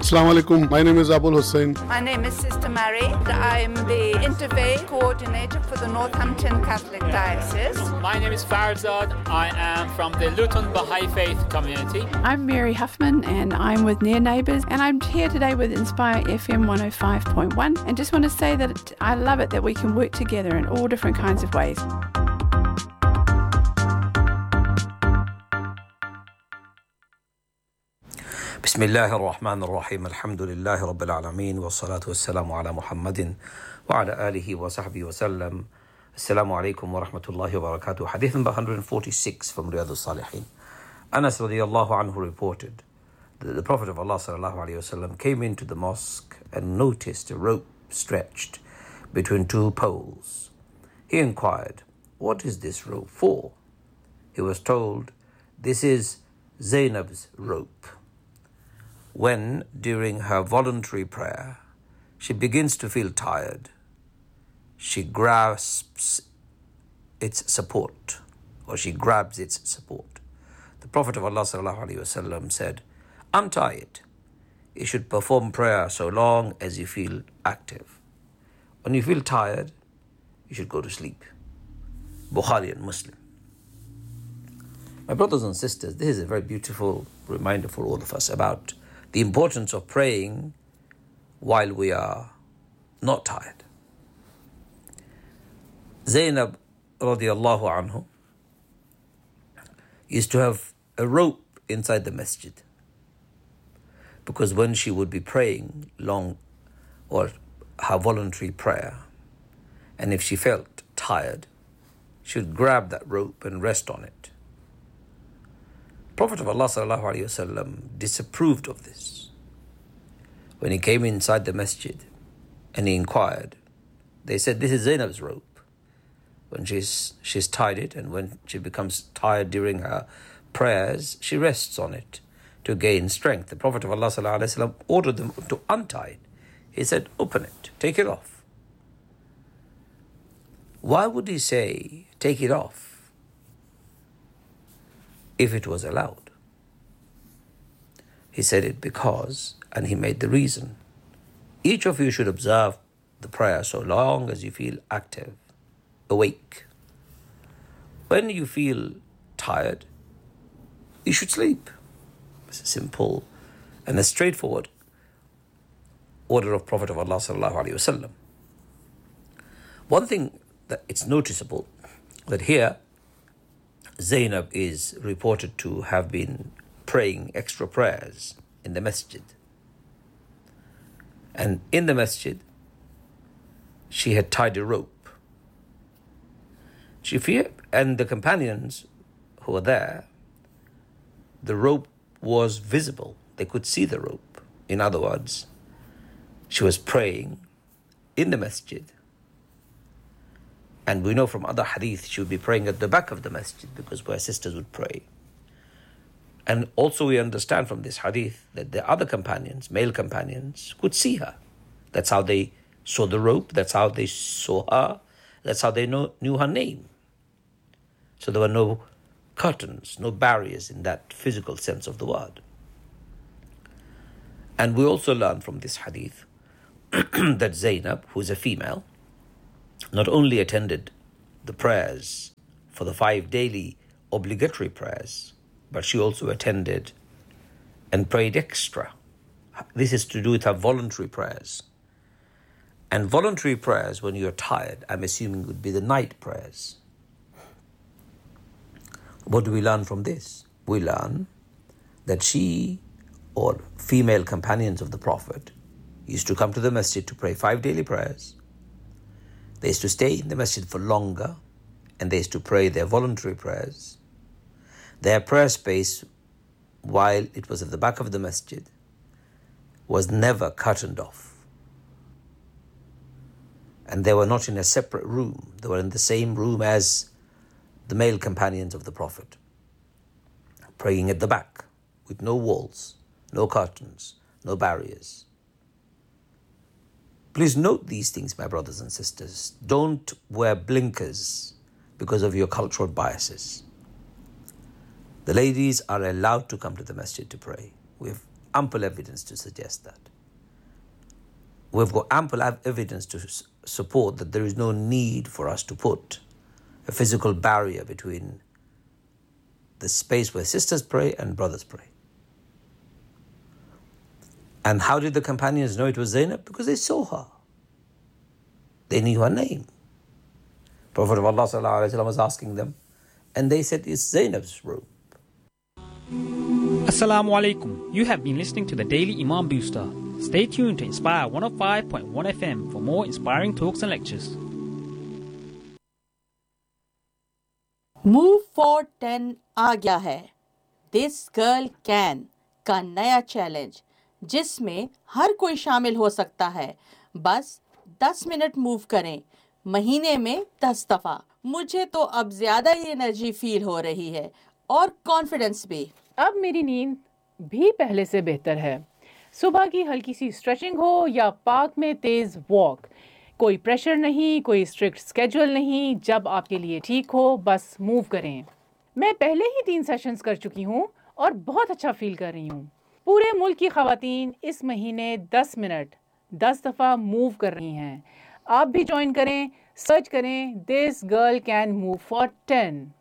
Assalamu alaikum. My name is Abul Hussain. My name is Sister Mary. I'm the Interfaith Coordinator for the Northampton Catholic Diocese. My name is Farzad. I am from the Luton Baha'i Faith community. I'm Mary Huffman and I'm with Near Neighbours, and I'm here today with Inspire FM 105.1, and just want to say that I love it that we can work together in all different kinds of ways. بسم الله الرحمن الرحيم الحمد لله رب العالمين والصلاة والسلام على محمد وعلى آله وصحبه وسلم. Assalamu alaikum wa rahmatullahi wa barakatuh. Hadith number 146 from Riyadh al-Salihin. Anas radiallahu anhu reported that the Prophet of Allah sallallahu alayhi wasallam came into the mosque and noticed a rope stretched between two poles. He inquired, "What is this rope for?" He was told, "This is Zainab's rope. When, during her voluntary prayer, she begins to feel tired, she grasps its support, or she grabs its support." The Prophet of Allah ﷺ said, "Untie it. You should perform prayer so long as you feel active. When you feel tired, you should go to sleep." Bukhari and Muslim. My brothers and sisters, this is a very beautiful reminder for all of us about the importance of praying while we are not tired. Zainab radiallahu anhu used to have a rope inside the masjid, because when she would be praying long or her voluntary prayer, and if she felt tired, she would grab that rope and rest on it. Prophet of Allah sallallahu alaihi wasallam disapproved of this. When he came inside the masjid and he inquired, they said, "This is Zainab's rope. When she's tied it, and when she becomes tired during her prayers, she rests on it to gain strength." The Prophet of Allah sallallahu alaihi wasallam ordered them to untie it. He said, "Open it, take it off." Why would he say, "Take it off," if it was allowed? He said it because, and he made the reason, each of you should observe the prayer so long as you feel active, awake. When you feel tired, you should sleep. It's a simple and a straightforward order of Prophet of Allah sallallahu alaihi wasallam. One thing that it's noticeable, that here Zainab is reported to have been praying extra prayers in the masjid. And in the masjid, she had tied a rope. And the companions who were there, the rope was visible. They could see the rope. In other words, she was praying in the masjid. And we know from other hadith, she would be praying at the back of the masjid, because where sisters would pray. And also we understand from this hadith that the other companions, male companions, could see her. That's how they saw the rope, that's how they saw her, that's how they knew her name. So there were no curtains, no barriers in that physical sense of the word. And we also learn from this hadith that Zainab, who is a female, not only attended the prayers for the 5 daily obligatory prayers, but she also attended and prayed extra. This is to do with her voluntary prayers. And voluntary prayers, when you're tired, I'm assuming would be the night prayers. What do we learn from this? We learn that she, or female companions of the Prophet, used to come to the masjid to pray 5 daily prayers. They used to stay in the masjid for longer, and they used to pray their voluntary prayers. Their prayer space, while it was at the back of the masjid, was never curtained off. And they were not in a separate room. They were in the same room as the male companions of the Prophet, praying at the back, with no walls, no curtains, no barriers. Please note these things, my brothers and sisters. Don't wear blinkers because of your cultural biases. The ladies are allowed to come to the masjid to pray. We've ample evidence to suggest that. We've got ample evidence to support that there is no need for us to put a physical barrier between the space where sisters pray and brothers pray. And how did the companions know it was Zainab? Because they saw her. They knew her name. Prophet of Allah ﷺ was asking them, and they said it's Zainab's robe. Assalamu alaikum. You have been listening to the Daily Imam Booster. Stay tuned to Inspire 105.1 FM for more inspiring talks and lectures. Move for 10 आ गया है. This Girl Can का नया challenge जिसमें हर कोई शामिल हो सकता है. बस 10 मिनट मूव करें, महीने में 10 दफ़ा. मुझे तो अब ज़्यादा ही एनर्जी फील हो रही है और कॉन्फिडेंस भी. अब मेरी नींद भी पहले से बेहतर है. सुबह की हल्की सी स्ट्रेचिंग हो या पार्क में तेज़ वॉक, कोई प्रेशर नहीं, कोई स्ट्रिक्ट स्केड्यूल नहीं. जब आपके लिए ठीक हो बस मूव करें. मैं पहले ही 3 सेशंस कर चुकी हूँ और बहुत अच्छा फील कर रही हूँ. पूरे मुल्क की ख़वातीन इस महीने 10 मिनट 10 दफ़ा मूव कर रही हैं. आप भी ज्वाइन करें. सर्च करें this girl can move for 10.